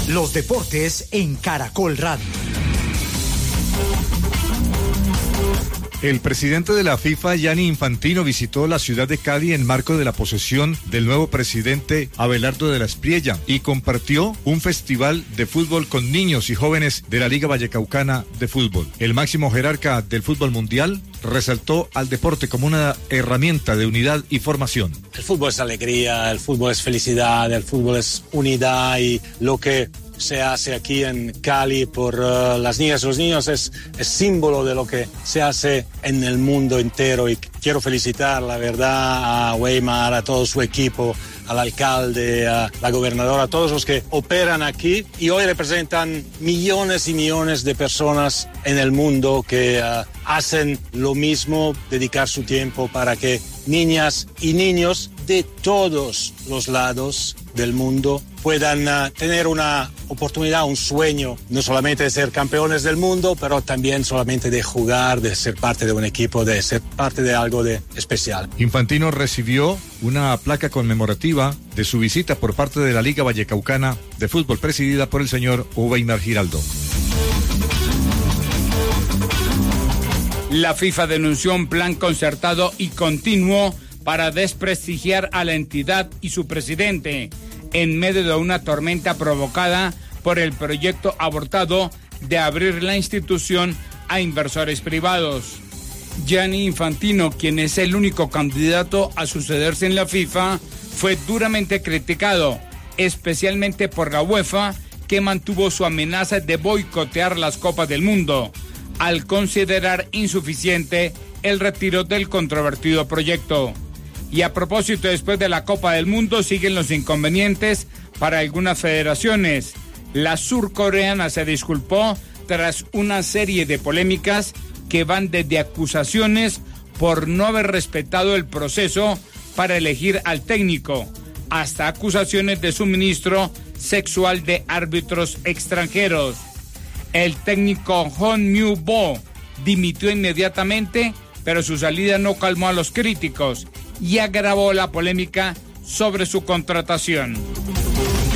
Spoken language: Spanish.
Los deportes en Caracol Radio. El presidente de la FIFA, Gianni Infantino, visitó la ciudad de Cali en marco de la posesión del nuevo presidente Abelardo de la Espriella y compartió un festival de fútbol con niños y jóvenes de la Liga Vallecaucana de Fútbol. El máximo jerarca del fútbol mundial resaltó al deporte como una herramienta de unidad y formación. El fútbol es alegría, el fútbol es felicidad, el fútbol es unidad y lo que se hace aquí en Cali por las niñas y los niños es símbolo de lo que se hace en el mundo entero y quiero felicitar la verdad a Weimar, a todo su equipo, al alcalde, a la gobernadora, a todos los que operan aquí y hoy representan millones y millones de personas en el mundo que hacen lo mismo, dedicar su tiempo para que niñas y niños de todos los lados del mundo puedan tener una oportunidad, un sueño, no solamente de ser campeones del mundo, pero también solamente de jugar, de ser parte de un equipo, de ser parte de algo de especial. Infantino recibió una placa conmemorativa de su visita por parte de la Liga Vallecaucana de Fútbol, presidida por el señor Weimar Giraldo. La FIFA denunció un plan concertado y continuo para desprestigiar a la entidad y su presidente en medio de una tormenta provocada por el proyecto abortado de abrir la institución a inversores privados. Gianni Infantino, quien es el único candidato a sucederse en la FIFA, fue duramente criticado, especialmente por la UEFA, que mantuvo su amenaza de boicotear las Copas del Mundo, al considerar insuficiente el retiro del controvertido proyecto. Y a propósito, después de la Copa del Mundo siguen los inconvenientes para algunas federaciones. La surcoreana se disculpó tras una serie de polémicas que van desde acusaciones por no haber respetado el proceso para elegir al técnico, hasta acusaciones de suministro sexual de árbitros extranjeros. El técnico Hong Myu-bo dimitió inmediatamente, pero su salida no calmó a los críticos y agravó la polémica sobre su contratación.